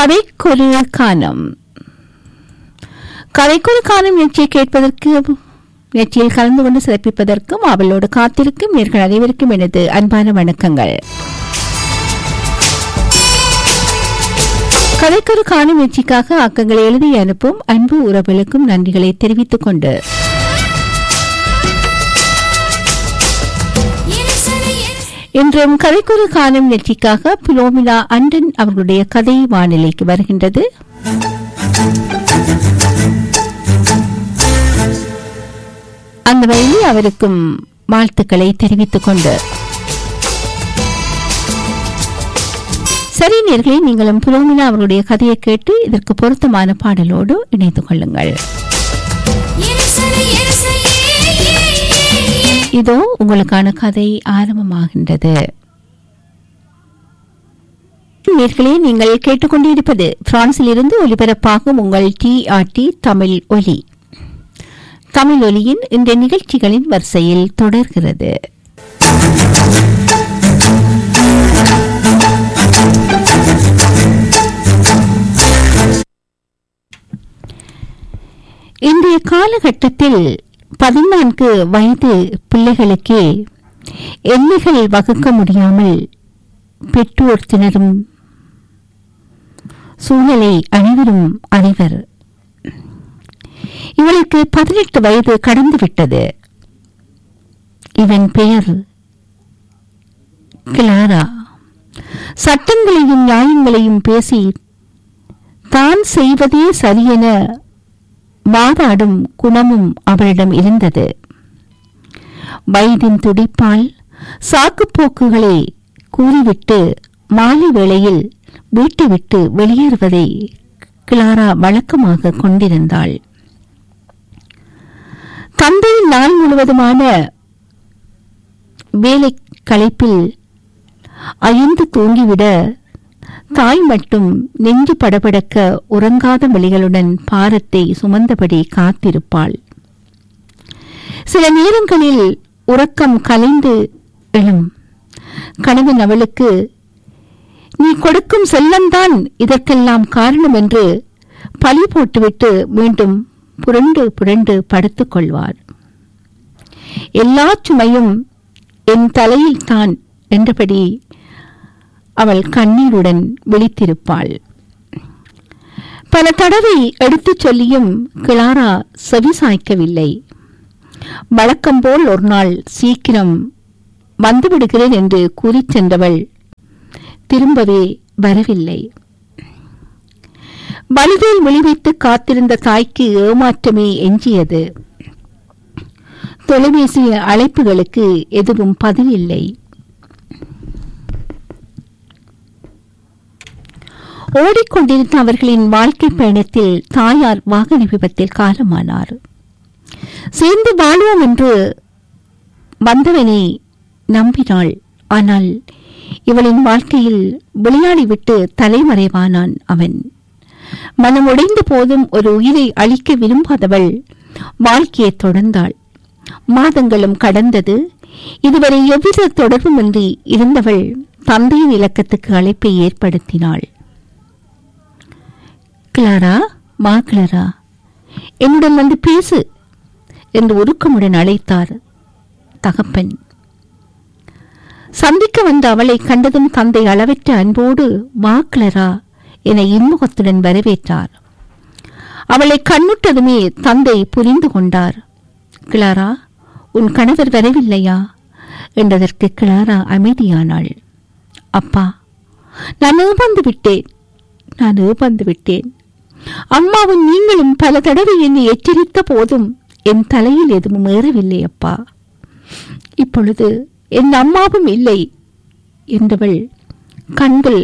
கதைக்கொரு கானம். கதைக்கொரு கானம் நிகழ்ச்சியை கேட்பதற்கு, நிகழ்ச்சியில் கலந்து கொண்டு சிறப்பிப்பதற்கும் அவளோடு காத்திருக்கும் நேர்கள் அனைவருக்கும் எனது அன்பான வணக்கங்கள். கதைக்கொரு காணும் நிகழ்ச்சிக்காக அக்கங்களை எழுதி அனுப்பும் அன்பு உறவுகளுக்கும் நன்றிகளை தெரிவித்துக் கொண்டு இன்றும் கதைக்கொரு காணும் நிகழ்ச்சிக்காக பிலோமினா அண்டன் அவர்களுடைய கதை வானிலைக்கு வருகின்றது. அந்த வழியில் அவருக்கும் வாழ்த்துக்களை தெரிவித்துக் கொண்டு சரி நேர்களே, நீங்களும் பிலோமினா அவர்களுடைய கதையை கேட்டு இதற்கு பொருத்தமான பாடலோடு இணைந்து கொள்ளுங்கள். இதோ உங்களுக்கான கதை ஆரம்பமாகின்றது. நேர்களே, நீங்கள் கேட்டுக்கொண்டிருப்பது பிரான்சில் இருந்து ஒலிபரப்பாகும் உங்கள் TRT தமிழ் ஒலி. தமிழ் ஒலியின் இந்த நிகழ்ச்சிகளின் வரிசையில் தொடர்கிறது. இன்றைய காலகட்டத்தில் 14 வயது பிள்ளைகளுக்கே எல்லைகள் வகுக்க முடியாமல் பெற்றோர் திணறும் சூழலை அனைவரும் அறிவர். இவளுக்கு 18 வயது கடந்துவிட்டது. இவன் பெயர் கிளாரா. சட்டங்களையும் நியாயங்களையும் பேசி தான் செய்வதே சரியென வாதாடும் குணமும் அவளிடம் இருந்தது. வயதின் துடிப்பால் சாக்குப்போக்குகளை கூறிவிட்டு மாலை வேளையில் வீட்டை விட்டு வெளியேறுவதை கிளாரா வழக்கமாக கொண்டிருந்தாள். தந்தையின் நாள் முழுவதுமான வேலை களைப்பில் அயர்ந்து தூங்கிவிட தாய் மட்டும் நெஞ்சு படபடக்க உறங்காத வழிகளுடன் பாரத்தை சுமந்தபடி காத்திருப்பாள். சில நேரங்களில் உறக்கம் கலைந்து எழும் கணவன் அவளுக்கு, நீ கொடுக்கும் செல்லம்தான் இதற்கெல்லாம் காரணம் என்று பழி போட்டுவிட்டு மீண்டும் புரண்டு புரண்டு படுத்துக் கொள்வார். எல்லா சுமையும் என் தலையில் தான் என்றபடி அவள் கண்ணீருடன் விழித்திருப்பாள். பல தடவை எடுத்துச் சொல்லியும் கிளாரா செவிசாய்க்கவில்லை. வழக்கம் போல் ஒரு நாள் சீக்கிரம் வந்துவிடுகிறேன் என்று கூறிச் சென்றவள் திரும்பவே வரவில்லை. வழிவில் விழிவைத்து காத்திருந்த தாய்க்கு ஏமாற்றமே எஞ்சியது. தொலைபேசி அழைப்புகளுக்கு எதுவும் பதில் இல்லை. ஓடிக்கொண்டிருந்த அவர்களின் வாழ்க்கை பயணத்தில் தாயார் வாகன விபத்தில் காலமானார். சேர்ந்து வாழ்வோம் என்று வந்தவனை நம்பினாள். ஆனால் இவளின் வாழ்க்கையில் விளையாடிவிட்டு தலைமறைவானான் அவன். மனம் உடைந்த போதும் ஒரு உயிரை அழிக்க விரும்பாதவள் வாழ்க்கையை தொடர்ந்தாள். மாதங்களும் கடந்தது. இதுவரை எவ்வித தொடர்புமின்றி இருந்தவள் தந்தையின் இலக்கத்துக்கு அழைப்பை ஏற்படுத்தினாள். கிளாரா, மா கிளாரா, என்னுடன் வந்து பேசு என்று உருக்கமுடன் அழைத்தார் தகப்பன். சந்திக்க வந்த அவளை கண்டதும் தந்தை அளவற்ற அன்போடு மா கிளாரா என இன்முகத்துடன் வரவேற்றார். அவளை கண்ணுட்டதுமே தந்தை புரிந்து கொண்டார். கிளாரா, உன் கணவர் வரவில்லையா என்றதற்கு கிளாரா அமைதியானாள். அப்பா, நான் ஏமாந்து விட்டேன். அம்மாவும் நீங்களும் பல தடவை என்னை எச்சரித்த போதும் என் தலையில் எதுவும் ஏறவில்லை அப்பா. இப்பொழுது என் அம்மாவும் இல்லை என்றவள் கண்கள்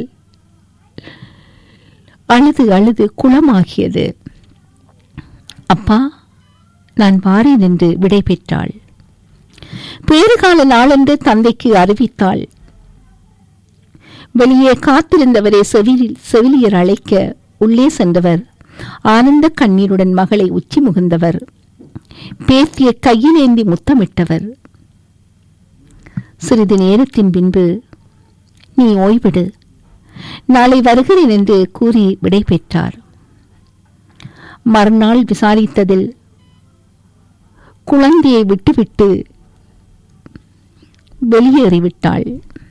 அழுது அழுது குளமாகியது. அப்பா, நான் வாரேன் என்று விடை பெற்றாள். பேறுகால நாளென்று தந்தைக்கு அறிவித்தாள். வெளியே காத்திருந்தவரை செவிலியர் அழைக்க உள்ளே சென்றவர் ஆனந்த கண்ணீருடன் மகளை உச்சி முகந்தவர். பேத்திய கையிலேந்தி முத்தமிட்டவர். சிறிது நேரத்தின் பின்பு, நீ ஓய்விடு, நாளை வருகிறேன் என்று கூறி விடை பெற்றார். மறுநாள் விசாரித்ததில் குழந்தையை விட்டுவிட்டு வெளியேறிவிட்டாள்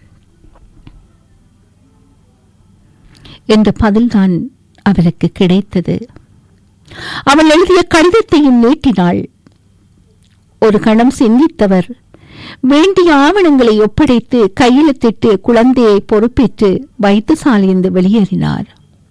என்ற பதில்தான் அவருக்கு கிடைத்தது. அவள் எழுதிய கடிதத்தையும் நீட்டினாள். ஒரு கணம் சிந்தித்தவர் வேண்டிய ஆவணங்களை ஒப்படைத்து கையெழுத்திட்டு குழந்தையை பொறுப்பேற்று வைத்தியசாலையிலிருந்து வெளியேறினார்.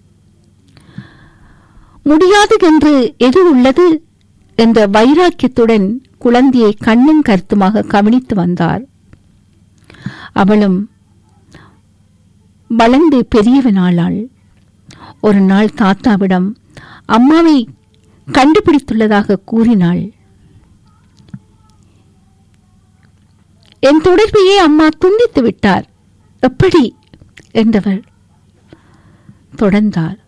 முடியாது என்று எது உள்ளது என்ற வைராக்கியத்துடன் குழந்தையை கண்ணும் கருத்துமாக கவனித்து வந்தார். அவளும் வளர்ந்து பெரியவனாளாள். ஒரு நாள் தாத்தாவிடம் அம்மாவை கண்டுபிடித்துள்ளதாக கூறினாள். என் தொடர்பையே அம்மா துண்டித்து விட்டார். எப்படி என்றவர் தொடர்ந்தார்.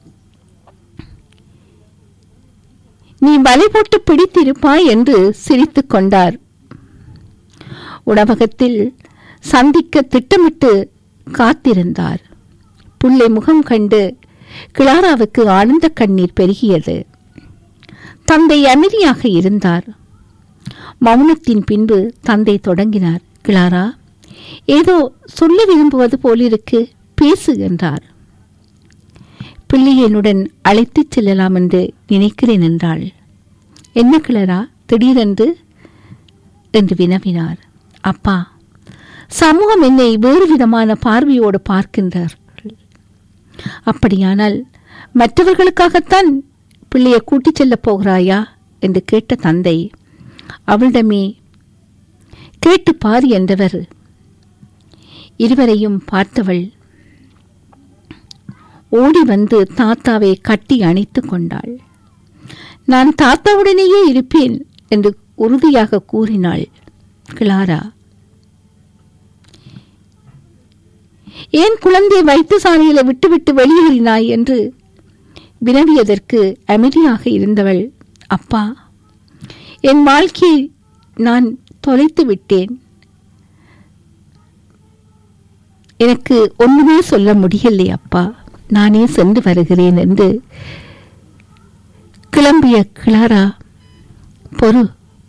நீ வலை போட்டு பிடித்திருப்பாய் என்று சிரித்துக் கொண்டார். உணவகத்தில் சந்திக்க திட்டமிட்டு காத்திருந்தார். புள்ளை முகம் கண்டு கிளாராவுக்கு ஆனந்த கண்ணீர் பெருகியது. தந்தை அமைதியாக இருந்தார். மௌனத்தின் பின்பு தந்தை தொடங்கினார். கிளாரா, ஏதோ சொல்ல விரும்புவது போலிருக்கு, பேசு என்றார். பிள்ளையனுடன் அழைத்துச் செல்லலாம் என்று நினைக்கிறேன் என்றாள். என்ன கிளாரா திடீரென்று என்று வினவினார். அப்பா, சமூகம் என்னை வேறு விதமான பார்வையோடு பார்க்கின்றார்கள். அப்படியானால் மற்றவர்களுக்காகத்தான் பிள்ளையை கூட்டிச் செல்லப் போகிறாயா என்று கேட்ட தந்தை அவளிடமே கேட்டு பார் என்றவர். இருவரையும் பார்த்தவள் ஓடி வந்து தாத்தாவை கட்டி அணைத்துக் கொண்டாள். நான் தாத்தாவுடனேயே இருப்பேன் என்று உறுதியாக கூறினாள். கிளாரா, ஏன் குழந்தை வைத்தியசாலையில விட்டுவிட்டு வெளியேறினாய் என்று வினவியதற்கு அமைதியாக இருந்தவள், அப்பா, என் வாழ்க்கையை நான் தொலைத்து விட்டேன். எனக்கு ஒன்றுமே சொல்ல முடியலை அப்பா, நானே சென்று வருகிறேன் என்று கிளம்பிய கிளாரா, பொறு,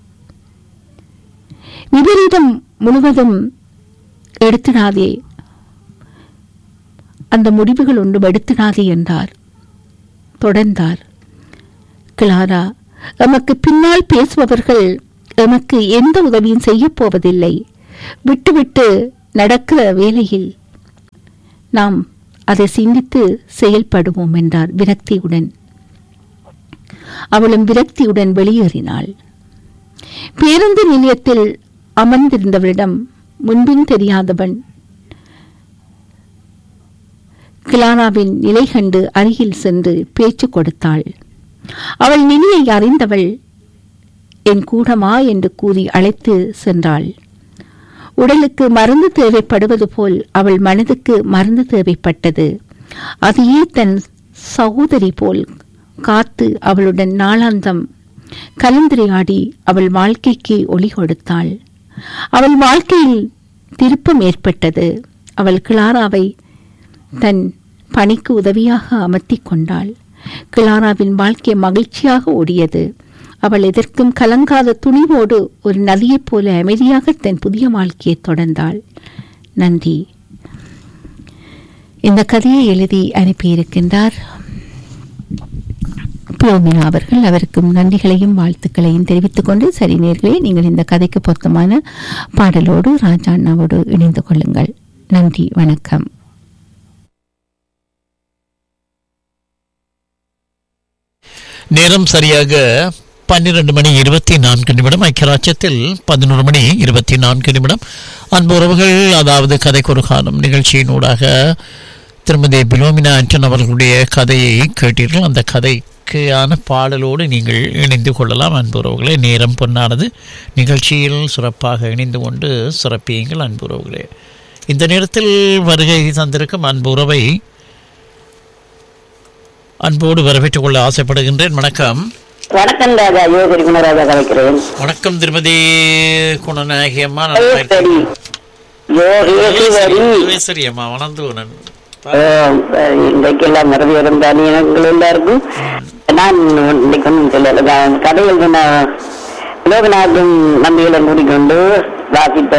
விபரீதம் முழுவதும் எடுத்திடாதே, அந்த முடிவுகள் ஒன்றும் எடுத்திடாதே என்றார். தொடர்ந்தார். கிளாரா, எமக்கு பின்னால் பேசுபவர்கள் எமக்கு எந்த உதவியும் செய்ய போவதில்லை. விட்டுவிட்டு நடக்கிற வேளையில் நாம் அதை சிந்தித்து செயல்படுவோம் என்றார் விரக்தியுடன். அவளும் விரக்தியுடன் வெளியேறினாள். பேருந்து நிலையத்தில் அமர்ந்திருந்தவரிடம் முன்பின் தெரியாதவன் கிளாராவின் நிலை கண்டு அருகில் சென்று பேச்சு கொடுத்தாள். அவள் நிலையை அறிந்தவள் என் கூடமா என்று கூறி அழைத்து சென்றாள். உடலுக்கு மருந்து தேவைப்படுவது போல் அவள் மனதுக்கு மருந்து தேவைப்பட்டது. அதையே தன் சகோதரி போல் காத்து அவளுடன் நாளாந்தம் கலந்துரையாடி அவள் வாழ்க்கைக்கு ஒளி கொடுத்தாள். அவள் வாழ்க்கையில் திருப்பம் ஏற்பட்டது. அவள் கிளாராவை தன் பணிக்கு உதவியாக அமர்த்திக் கொண்டாள். கிளாராவின் வாழ்க்கை மகிழ்ச்சியாக ஓடியது. அவள் எதற்கும் கலங்காத துணிவோடு ஒரு நதியைப் போல அமைதியாக தன் புதிய வாழ்க்கையை தொடர்ந்தாள். நன்றி. இந்த கதையை எழுதி அனுப்பியிருக்கின்றார் பிளோமினா அவர்கள். அவருக்கும் நன்றிகளையும் வாழ்த்துக்களையும் தெரிவித்துக் கொண்டு, சரி நேர்களே, நீங்கள் இந்த கதைக்கு பொருத்தமான பாடலோடு ராஜா அண்ணாவோடு இணைந்து கொள்ளுங்கள். நன்றி, வணக்கம். நேரம் சரியாக 12 மணி 24 நிமிடம். ஐக்கியராட்சத்தில் 11 மணி 24 நிமிடம். அன்பு உறவுகள், அதாவது கதைக்கு ஒரு காலம் நிகழ்ச்சியினூடாக திருமதி பிலோமினா ஆண்டன் அவர்களுடைய கதையை கேட்டீர்கள். அந்த கதைக்கான பாடலோடு நீங்கள் இணைந்து கொள்ளலாம். அன்பு உறவுகளே, நேரம் பொன்னானது. நிகழ்ச்சியில் சிறப்பாக இணைந்து கொண்டு சிறப்பியுங்கள். அன்பு உறவுகளே, இந்த நேரத்தில் வருகை தந்திருக்கும் அன்பு உறவை அன்போடு வரவேற்றுக் கொள்ள ஆசைப்படுகின்றேன். வணக்கம். வணக்கம் ராஜா, யோகரி குணராஜா கலைக்கிறேன். வணக்கம் திருமதி குணநாயகி அம்மா. அம்மா வளர்ந்து இன்றைக்கு எல்லாம் மறதி இருந்தானே எங்கள் எல்லாருக்கும். நான் இன்னைக்கு ஒன்றும் சொல்லல, கதைகள் லோகநாதன் நம்பிகளை கூட்டிக்கொண்டு வாசித்த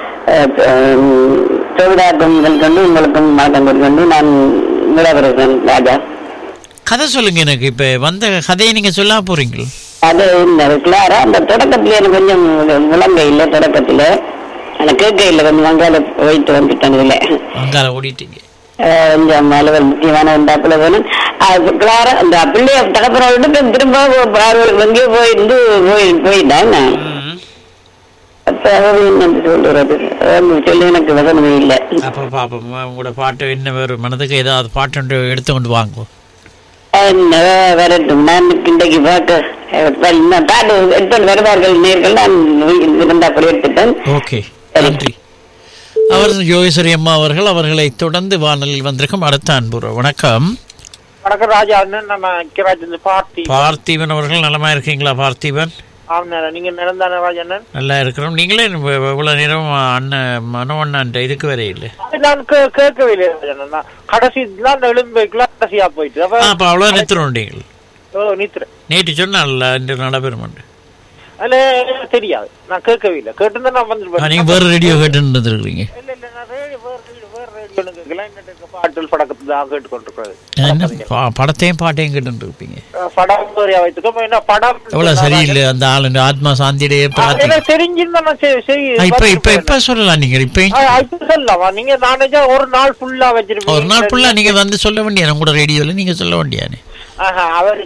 சோவிதாக்கம் கொண்டு உங்களுக்கும் வணக்கம் கூறிக்கொண்டு நான் விடைபெறுகிறேன் ராஜா. கதை சொல்லுங்க, எனக்கு இப்ப வந்த கதையை நீங்க சொல்ல போறீங்களா? அது கிளாரா அந்த தொடக்கத்துல எனக்கு கொஞ்சம் விளங்க இல்லை, தொடக்கத்துல எனக்கு கேட்க இல்லை, கொஞ்சம் வங்காள போயிட்டு வந்துட்டேன். இதுல வங்காள ஓடிட்டீங்க கொஞ்சம் அலுவல் முக்கியமான உண்டாப்புல வேணும். கிளாரா அந்த பிள்ளைய தகப்பன விட்டு திரும்ப எங்கேயோ போயிருந்து போயிட்டாங்க. அப்ப சொல்றது சொல்லி எனக்கு வசனமே இல்லை. அப்ப பாப்போம் உங்களோட பாட்டு என்ன வேறு மனதுக்கு ஏதாவது பாட்டு எடுத்துக்கொண்டு வாங்குவோம். வரட்டும், நான் இன்றைக்கு பாட்டு எடுத்து வருவார்கள் நேர்கள். நான் அப்படி எடுத்துட்டேன். ஓகே, நன்றி. அவர் யோகேஸ்வரி அம்மா அவர்கள். அவர்களை தொடர்ந்து வானலில் வந்திருக்கும் அடுத்த அன்புற வணக்கம். வணக்கம் ராஜா. நம்ம பார்த்திபன் அவர்கள் நலமா இருக்கீங்களா? பார்த்திபன் நீங்க நடந்தான ராஜா? நல்லா இருக்கிறோம். நீங்களே இவ்வளவு நேரம் அண்ணன் மனோண்ணன் இதுக்கு வர இல்லை. நான் கேட்கவே இல்லை ராஜா. கடைசி எலும்புக்குலாம் கடைசியா போயிட்டு அப்ப அவ்வளவு நிறுத்தணும். நித்துறேன். நேற்று சொன்ன நடைபெறும் அதுல தெரியாது, நான் கேட்கவே இல்லை. கேட்டு நான் வந்து நீங்க வேற ரேடியோ கேட்டு இருந்திருக்கீங்க. இல்ல இல்ல, நான் வேற ரேடியோ பாட்டு படக்கத்தை தான் கேட்டுக்கொண்டிருக்கிறது. படத்தையும் பாட்டையும் கேட்டு இருப்பீங்க. படம் வைத்துக்கோ என்ன படம் எவ்வளவு சரியில்லை அந்த ஆளு ஆத்மா சாந்தியுடைய இப்ப இப்ப இப்ப சொல்லலாம். நீங்க இப்ப சொல்லலாமா? நீங்க நானே ஒரு நாள் ஃபுல்லா வச்சிருப்பீங்க. ஒரு நாள் ஃபுல்லா நீங்க வந்து சொல்ல வேண்டிய உங்களோட ரேடியோல நீங்க சொல்ல வேண்டியானே. அவர்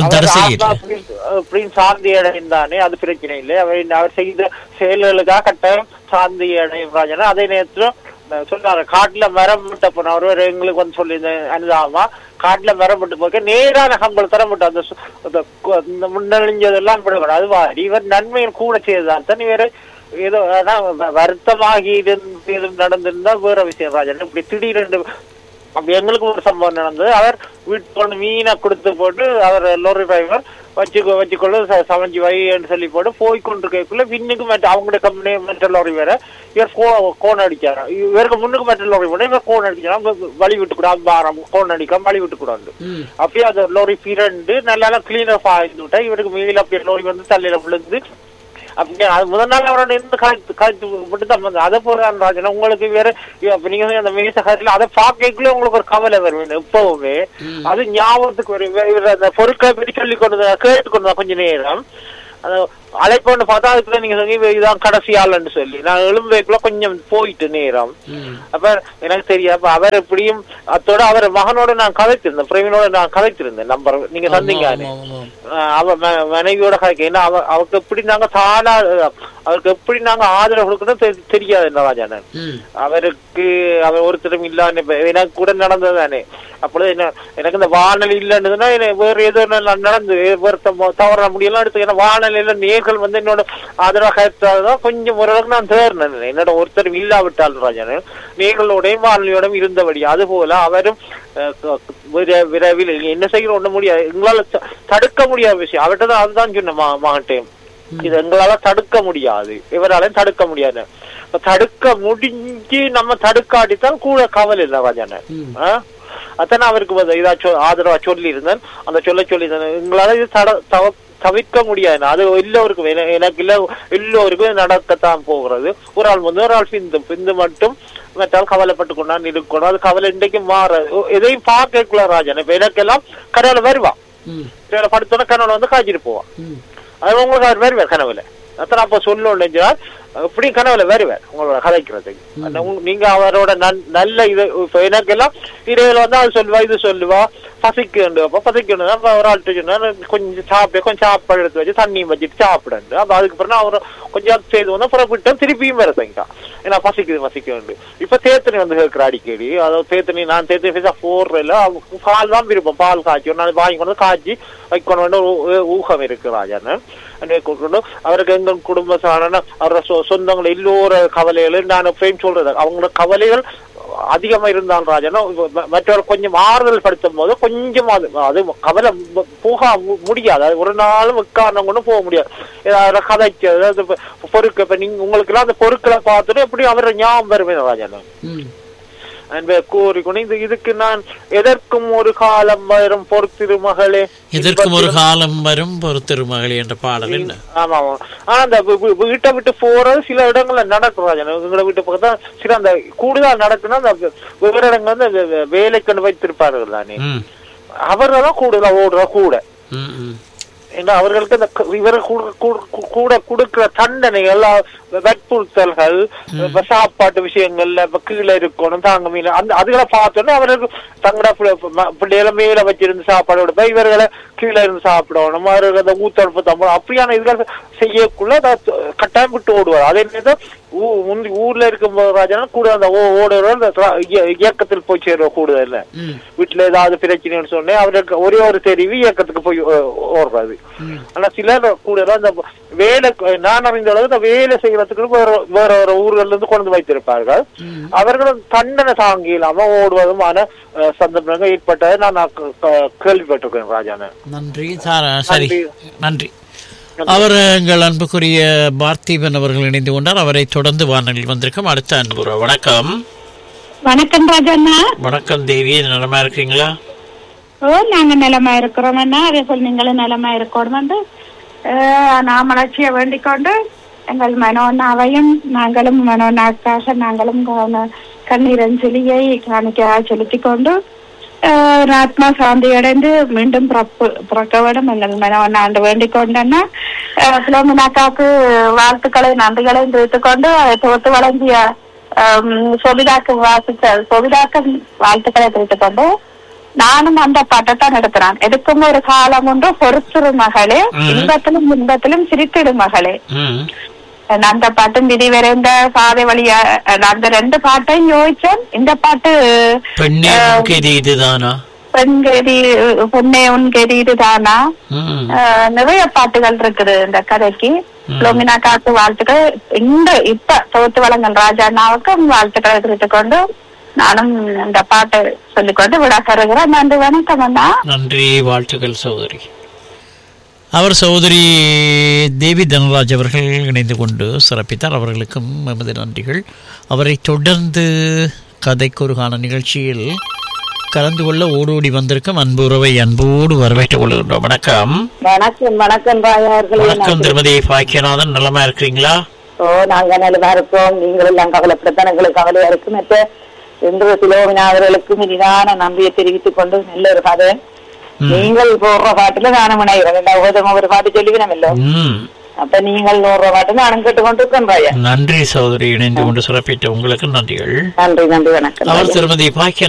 சாந்தி அடைந்தானே, அது பிரச்சனை இல்லை. அவர் செய்த செயல்களுக்காக கட்டாயம் சாந்தி அடையும் ராஜா. அதே நேரத்தில் சொன்னாரு, காட்டுல மரம் விட்ட போன ஒருவர் எங்களுக்கு வந்து சொல்லி அனுதாபமா காட்டுல மரம் விட்டு போக நேரான கம்பல் தரப்பட்டு அந்த முன்னெழிஞ்சதெல்லாம் விடக்கூடாது. அது வாடி இவர் நன்மையை கூட செய்ததான் தான். வேற ஏதோ வருத்தமாகி நடந்திருந்தா வேற விஷயம் ராஜா. இப்படி திடீரென்று அப்படி எங்களுக்கு ஒரு சம்பவம் நடந்தது. அவர் வீட்டுக்கு கொண்டு மீனை கொடுத்து போட்டு அவர் லோரி டிரைவர் வச்சுக்கொள்ள சமைச்சு வைன்னு சொல்லி போட்டு போய்கொண்டிருக்கக்குள்ள பின்னுக்கு அவங்களுடைய கம்பெனி மற்ற லோரி வேற இவர் கோன் அடிச்சாரு. இவருக்கு முன்னுக்கு மற்ற லோரி போட இவர் கோன் அடிச்சாரா, வழி விட்டு கூடாது, கோன் அடிக்காம வழி விட்டு கூடாது. அப்படியே அந்த லோரி பிறண்டு நல்லா கிளீனர் ஆயிட்டு விட்டா இவருக்கு மேல அப்படியே லோரி வந்து தள்ளியில விழுந்து அப்படியே முதல் நாள் அவரோட இருந்து கழித்து விட்டு தான். அதை போறான் ராஜனா. உங்களுக்கு வேற நீங்க அந்த மீசகத்துல அதை பார்க்கக்குள்ள உங்களுக்கு ஒரு கவலை வரும் எப்பவுமே. அது ஞாபகத்துக்கு வரும். அந்த பொருட்களை பற்றி சொல்லி கொண்டு கேட்டுக்கொண்டு கொஞ்ச நேரம் அழைப்பொண்டு பார்த்தா அதுக்குள்ள நீங்க சொன்னீங்க இதான் கடைசி ஆளுன்னு சொல்லி நான் எழும்புக்குள்ள கொஞ்சம் போயிட்டு நேரம். அப்ப எனக்கு தெரியும். அப்ப அவர் எப்படியும் அத்தோட அவர் மகனோட நான் கதைத்திருந்தேன், பிரவீனோட நான் கதைத்திருந்தேன். நம்பர் நீங்க சொன்னீங்க அவ மனைவியோட கதைக்க. ஏன்னா அவருக்கு எப்படி நாங்க தானா அவருக்கு எப்படி நாங்க ஆதரவு கொடுக்கணும் தெரியாது என்ன ராஜான. அவருக்கு அவர் ஒருத்தரும் இல்லான்னு எனக்கு கூட நடந்ததுதானே. அப்பொழுது என்ன எனக்கு இந்த வானொலி இல்லைன்னுதுன்னா வேற ஏதோ நடந்து தவற முடியலாம் எடுத்து. ஏன்னா வானொலியில நேர்கள் வந்து என்னோட ஆதரவாக கொஞ்சம் ஓரளவுக்கு நான் தேர்னேன். என்னோட ஒருத்தரும் இல்லாவிட்டால் ராஜான நேர்களோடையும் வானொலியோடையும் இருந்தபடி. அது போல அவரும் விரைவில் என்ன செய்யணும் ஒண்ணு முடியாது, எங்களால தடுக்க முடியாத விஷயம். அவர்கிட்ட தான் அதுதான் சொன்ன மகன்டையும், இது எங்களால தடுக்க முடியாது, இவராலையும் தடுக்க முடியாது. தடுக்க முடிஞ்சு நம்ம தடுக்காட்டித்தான் கூட கவலை இல்லை ராஜான. அதான் அவருக்கு ஏதாச்சும் ஆதரவா சொல்லி இருந்தேன். அந்த சொல்லி எங்களால இது தவிர்க்க முடியாது. அது எல்லோருக்கும் எனக்கு எல்லோருக்கும் நடக்கத்தான் போகிறது. ஒரு ஆள் வந்து ஒரு ஆள் பிந்து மட்டும் மற்றால் கவலைப்பட்டு கொண்டான் இருக்கணும். அது கவலை இன்றைக்கு மாற எதையும் பார்க்கல ராஜன். இப்ப எனக்கெல்லாம் கனவுல வருவான், படுத்தோட கனவுல வந்து காய்ச்சிட்டு போவான். அது உங்களுக்கு அவர் வருவார் கனவுல. அத்தனை அப்ப சொல்லணும் இப்படி கனவுல வருவார் உங்களோட கதைக்கிறதுக்கு. நீங்க அவரோட நல்ல இது இப்ப எனக்கெல்லாம் இடையில வந்து அது சொல்லுவா இது சொல்லுவா பசிக்கு பசிக்கணும். அப்ப ஒரு ஆள்கிட்ட சொன்னா கொஞ்சம் சாப்பாடு எடுத்து வச்சு தண்ணியும் வச்சுட்டு சாப்பிடண்டு. அப்ப அதுக்கப்புறம் நான் அவர் கொஞ்சம் செய்து வந்து புறப்பட்டு திருப்பியும் வரதுங்கக்கா. ஏன்னா பசிக்குது. இப்ப தேத்தனி வந்து கேட்கிற அடிக்கடி. அதாவது தேத்தனி நான் தேத்தனி போடுறதுல பால் தான் விருப்பம். பால் காய்ச்சி ஒரு நாள் வாங்கி கொண்டு காய்ச்சி வைக்கணும் ஊகம் இருக்கு ராஜான்னு. அவருக்கு எங்க குடும்ப சாதாரண அவரோட சொந்தங்கள் எல்லோர கவலைகள் நான் ஃப்ரேம் சொல்றது அவங்களோட கவலைகள் அதிகமா இருந்தான் ராஜனா. மற்றவர் கொஞ்சம் ஆறுதல் படுத்தும் போது கொஞ்சம் அது கவலை போக முடியாது. அது ஒரு நாளும் உட்கார்ந்து கொண்டு போக முடியாது. ஏதாவது கதைக்கு அதாவது பொருட்கள் இப்ப நீங்க உங்களுக்கு எல்லாம் அந்த பொருட்களை பார்த்துட்டு எப்படி அவரை ஞாபகம் வருமே ராஜனா. கூறிக்கொண்டு இதுக்கு நான் எதற்கும் ஒரு காலம் வரும் பொறுத்திருமகளே, எதற்கும் ஒரு காலம் வரும் பொறுத்திருமகளே என்ற பாடல் என்ன? ஆமா ஆமா. ஆனா அந்த வீட்டை விட்டு போறது சில இடங்கள்ல நடக்கும் ராஜன். எங்களை வீட்டு பக்கத்தான் சில அந்த கூடுதல் நடக்குன்னா அந்த வேற இடங்கள் வந்து வேலைக்கு வைத்திருப்பார்கள் தானே, அவர்கள்தான் கூடுதலா ஓடுற கூட. ஏன்னா அவர்களுக்கு அந்த கூட கொடுக்கிற தண்டனை எல்லாம் வற்புறுத்தல்கள், சாப்பாட்டு விஷயங்கள்ல கீழே இருக்கணும் தாங்க மீன் அந்த அதுகளை பார்த்தோன்னா அவர்களுக்கு தங்கட பிள்ளைகளை மேல வச்சிருந்து சாப்பாடு கொடுப்பா, இவர்களை கீழே இருந்து சாப்பிடணும், அவர்கள் அந்த ஊத்தடுப்பு தம்பளம் அப்படியான இதுகளை செய்யக்குள்ள கட்டாயம் விட்டு ஓடுவார். அதே நேரம் ஊர்ல இருக்கும் ராஜா கூட அந்த ஓடுற இயக்கத்தில் போய் சேருவ கூடுதல் வீட்டுல ஏதாவது பிரச்சனைன்னு சொன்னேன் அவருக்கு ஒரே ஒரு தெரிவி இயக்கத்துக்கு போய் ஓடுறது. ஆனா சிலர் கூட அந்த வேலை நான் அறிந்த அளவு இந்த வேலை செய்யறதுக்கு வேற வேற ஊர்கள்ல இருந்து கொண்டு வைத்திருப்பார்கள். அவர்களும் தண்டனை தாங்கி இல்லாம ஓடுவதுமான சந்தர்ப்பங்கள் ஏற்பட்டதை நான் கேள்விப்பட்டிருக்கேன் ராஜான. நன்றி சரி நன்றி. அவர் எங்கள் அன்புக்குரிய பார்த்திபன் அவர்கள் இணைந்து கொண்டார். அவரை தொடர்ந்து வானொலியில் வந்திருக்கும் அடுத்த அன்பு. வணக்கம். வணக்கம் ராஜண்ணா. வணக்கம் தேவி, நலமா இருக்கீங்களா? ஓ நாங்க நலமா இருக்கிறோம் அண்ணா, அதே போல் நீங்களும் நலமா இருக்கணும். நான் மலர்ச்சியை வேண்டிக் கொண்டு எங்கள் மனோண்ணாவையும் நாங்களும் மனோண்ணாக்காக நாங்களும் கண்ணீரஞ்சலியை காணிக்கையாக செலுத்திக் கொண்டு ஆத்மா சாந்தி அடைந்து மீண்டும் பிறக்க வேண்டும் எங்கள் மனோண்ணாண்டு வேண்டிக் கொண்டேன்னா பிலோமினாக்காவுக்கு வாழ்த்துக்களை நன்றிகளையும் தெரிவித்துக் கொண்டு தொகுத்து வழங்கிய சோபிதாக்கு வாழ்த்துக்களை தெரிவித்துக் கொண்டு நானும் அந்த பாட்டைத்தான் எடுக்கிறேன். எதுக்கும் ஒரு காலம் ஒன்று பொறுத்திரு மகளே, இன்பத்திலும் துன்பத்திலும் சிரித்திடு மகளே. அந்த பாட்டும் விதி விரைந்த பாதை வழியா அந்த ரெண்டு பாட்டையும் யோசிச்சேன். இந்த பாட்டு பொன்னே உன் கெதி இதுதானா, நிறைய பாட்டுகள் இருக்குது இந்த கதைக்கு. லோமினா காத்து வாழ்த்துக்கள். இப்ப தொகுத்து வழங்கல் ராஜா அண்ணாவுக்கும் வாழ்த்துக்களை தெரிவித்துக் கொண்டு நானும் இந்த பாட்டை சொல்லிக்கொண்டு விட தருகிறேன். நன்றி. வணக்கம் அண்ணா. நன்றி, வாழ்த்துக்கள் சகோதரி. அவர் சகோதரி தேவி தனராஜ் அவர்கள் இணைந்து கொண்டு சிறப்பித்தார். அவர்களுக்கும் எமது நன்றிகள். அவரை தொடர்ந்து கதைக்கொரு காண நிகழ்ச்சியில் கலந்து கொள்ள ஓடோடி வந்திருக்கும் அன்பு உறவை அன்போடு வரவேற்றுக் கொள்கின்றோம். வணக்கம். வணக்கம். வணக்கம் வணக்கம் திருமதி பாக்கியநாதன், நலமா இருக்கிறீங்களா? ஓ நாங்க நலமா இருக்கோம். நீங்கள் எல்லாம் கவலைப்படத்தான் எங்களுக்கு கவலையா இருக்கு. மற்ற இன்று சிலோமினா அவர்களுக்கும் இனிதான நம்பியை தெரிவித்துக் கொண்டு நல்ல ஒரு கதை. நீங்கள் போடுற பாட்டுல நானும் இணைகிறேன். ஒரு பாட்டு சொல்லிக்கணுமല്ലോ. அப்ப நீங்கள் 100 பாட்டு நானும் கேட்டுக்கொண்டிருக்கேன். நன்றி சகோதரி, இணைந்து கொண்டு சிறப்பித்த உங்களுக்கு நன்றிகள். நன்றி நன்றி. வணக்கம். அவர் திருமதி பாக்கிய